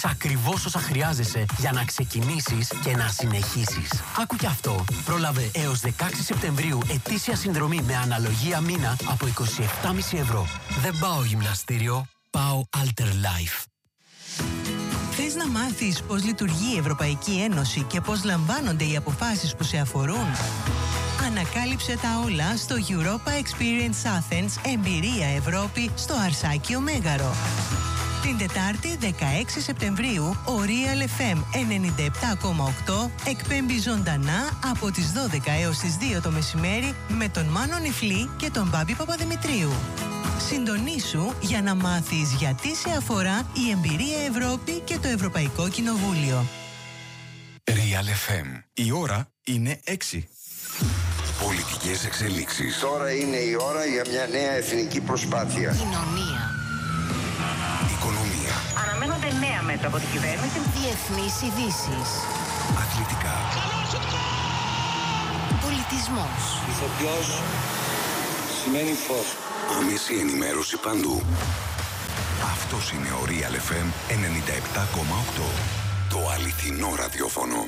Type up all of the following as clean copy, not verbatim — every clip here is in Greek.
έχεις ακριβώς όσα χρειάζεσαι για να ξεκινήσεις και να συνεχίσεις. Άκου κι αυτό. Πρόλαβε έως 16 Σεπτεμβρίου ετήσια συνδρομή με αναλογία μήνα από 27,5 ευρώ. Δεν πάω γυμναστήριο, πάω Alter Life. Θες να μάθεις πώς λειτουργεί η Ευρωπαϊκή Ένωση και πώς λαμβάνονται οι αποφάσεις που σε αφορούν? Ανακάλυψε τα όλα στο Europa Experience Athens Εμπειρία Ευρώπη στο Αρσάκιο Μέγαρο. Την Τετάρτη 16 Σεπτεμβρίου ο Real FM 97,8 εκπέμπει ζωντανά από τις 12 έως τις 2 το μεσημέρι με τον Μάνο Νιφλή και τον Μπάμπη Παπαδημητρίου. Συντονίσου για να μάθεις γιατί σε αφορά η Εμπειρία Ευρώπη και το Ευρωπαϊκό Κοινοβούλιο. Real FM. Η ώρα είναι 6. Πολιτικές εξελίξεις. Τώρα είναι η ώρα για μια νέα εθνική προσπάθεια. Κοινωνία. Οικονομία. Αναμένονται νέα μέτρα από την κυβέρνηση. Διεθνείς ειδήσεις. Αθλητικά. Πολιτισμός. Ηθοποιός σημαίνει φως. Άμεση ενημέρωση παντού. Αυτός είναι ο Real FM 97,8. Το αληθινό ραδιόφωνο.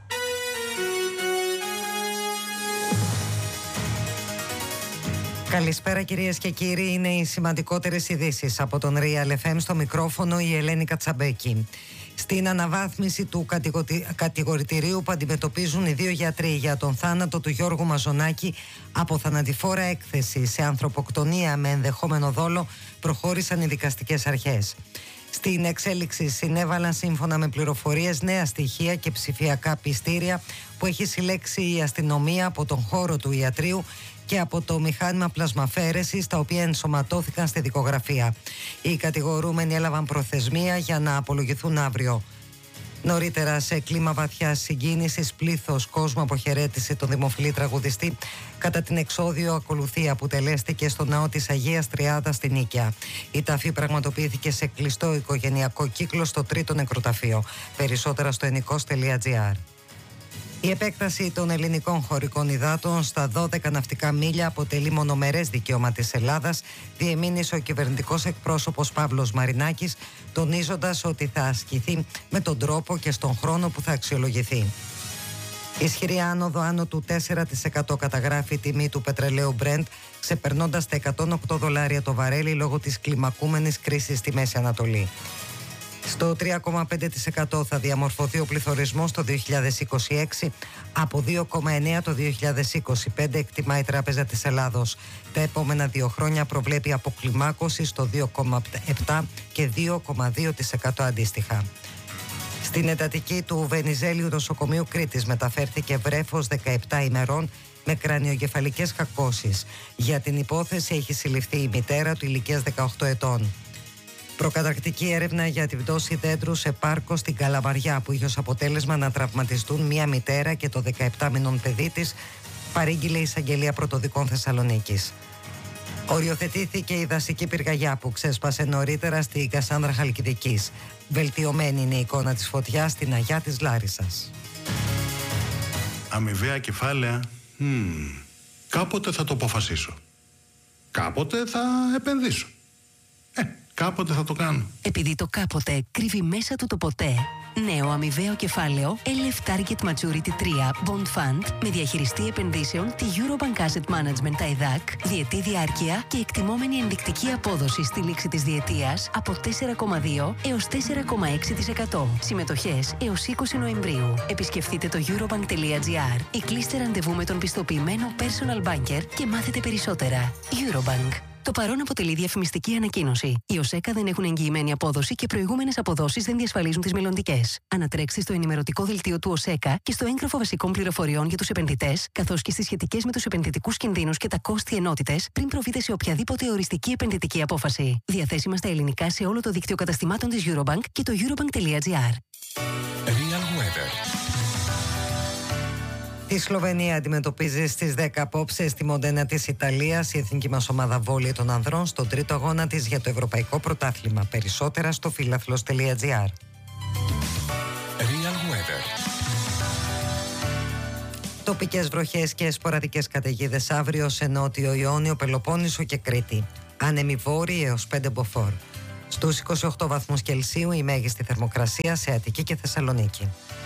Καλησπέρα κυρίες και κύριοι, είναι οι σημαντικότερες ειδήσεις από τον Real FM. Στο μικρόφωνο η Ελένη Κατσαμπέκη. Στην αναβάθμιση του κατηγορητηρίου που αντιμετωπίζουν οι δύο γιατροί για τον θάνατο του Γιώργου Μαζονάκη από θανατηφόρα έκθεση σε ανθρωποκτονία με ενδεχόμενο δόλο, προχώρησαν οι δικαστικές αρχές. Στην εξέλιξη συνέβαλαν, σύμφωνα με πληροφορίες, νέα στοιχεία και ψηφιακά πιστήρια που έχει συλλέξει η αστυνομία από τον χώρο του ιατρείου και από το μηχάνημα πλασμαφέρεσης, τα οποία ενσωματώθηκαν στη δικογραφία. Οι κατηγορούμενοι έλαβαν προθεσμία για να απολογηθούν αύριο. Νωρίτερα, σε κλίμα βαθιάς συγκίνησης, πλήθος κόσμου αποχαιρέτησε τον δημοφιλή τραγουδιστή κατά την εξώδιο ακολουθία που τελέστηκε στο ναό της Αγίας Τριάδας στην Νίκαια. Η ταφή πραγματοποιήθηκε σε κλειστό οικογενειακό κύκλο στο τρίτο νεκροταφείο. Περισσότερα στο ενικός.gr. Η επέκταση των ελληνικών χωρικών υδάτων στα 12 ναυτικά μίλια αποτελεί μονομερές δικαίωμα της Ελλάδας, διεμήνυσε ο κυβερνητικός εκπρόσωπος Παύλος Μαρινάκης, τονίζοντας ότι θα ασκηθεί με τον τρόπο και στον χρόνο που θα αξιολογηθεί. Ισχυρή άνοδο άνω του 4% καταγράφει η τιμή του πετρελαίου Brent, ξεπερνώντας τα $108 το βαρέλι λόγω της κλιμακούμενης κρίσης στη Μέση Ανατολή. Στο 3,5% θα διαμορφωθεί ο πληθωρισμός το 2026 από 2,9% το 2025, εκτιμά η Τράπεζα της Ελλάδος. Τα επόμενα 2 χρόνια προβλέπει αποκλιμάκωση στο 2,7% και 2,2% αντίστοιχα. Στην εντατική του Βενιζέλιου νοσοκομείου Κρήτης μεταφέρθηκε βρέφος 17 ημερών με κρανιογκεφαλικές κακώσεις. Για την υπόθεση έχει συλληφθεί η μητέρα του ηλικίας 18 ετών. Προκαταρκτική έρευνα για τη πτώση δέντρου σε πάρκο στην Καλαμαριά, που είχε ως αποτέλεσμα να τραυματιστούν μία μητέρα και το 17μηνο παιδί της, παρήγγειλε η Εισαγγελία Πρωτοδικών Θεσσαλονίκης. Οριοθετήθηκε η δασική πυρκαγιά που ξέσπασε νωρίτερα στη Κασάνδρα Χαλκιδικής. Βελτιωμένη είναι η εικόνα της φωτιάς στην Αγιά της Λάρισσας. Αμοιβαία κεφάλαια. Κάποτε θα το αποφασίσω. Κάποτε θα επενδύσω. Κάποτε θα το κάνω. Επειδή το κάποτε κρύβει μέσα του το ποτέ. Νέο αμοιβαίο κεφάλαιο LF Target Maturity 3 Bond Fund με διαχειριστή επενδύσεων τη Eurobank Asset Management ΤΑΙΔΑΚ, διετή διάρκεια και εκτιμόμενη ενδεικτική απόδοση στη λήξη της διετίας από 4,2 έως 4,6%. Συμμετοχές έως 20 Νοεμβρίου. Επισκεφτείτε το eurobank.gr ή κλείστε ραντεβού με τον πιστοποιημένο personal banker και μάθετε περισσότερα. Eurobank. Το παρόν αποτελεί διαφημιστική ανακοίνωση. Οι ΟΣΕΚΑ δεν έχουν εγγυημένη απόδοση και προηγούμενες αποδόσεις δεν διασφαλίζουν τις μελλοντικές. Ανατρέξτε στο ενημερωτικό δελτίο του ΟΣΕΚΑ και στο έγγραφο βασικών πληροφοριών για τους επενδυτές, καθώς και στις σχετικές με τους επενδυτικούς κινδύνους και τα κόστη ενότητες, πριν προβείτε σε οποιαδήποτε οριστική επενδυτική απόφαση. Διαθέσιμα στα ελληνικά σε όλο το δίκτυο καταστημάτων της Eurobank και το eurobank.gr. Real Weather. Η Σλοβενία αντιμετωπίζει στις 10 απόψε στη Μοντένα της Ιταλίας η εθνική μας ομάδα βόλεϊ των ανδρών στον τρίτο αγώνα της για το Ευρωπαϊκό Πρωτάθλημα. Περισσότερα στο φιλαθλός.gr. Real Weather. Τοπικές βροχές και σποραδικές καταιγίδες αύριο σε Νότιο Ιόνιο, Πελοπόννησο και Κρήτη. Άνεμοι βόρειοι έως 5 μποφόρ. Στους 28 βαθμούς Κελσίου η μέγιστη θερμοκρασία σε Αττική και Θεσσαλονίκη.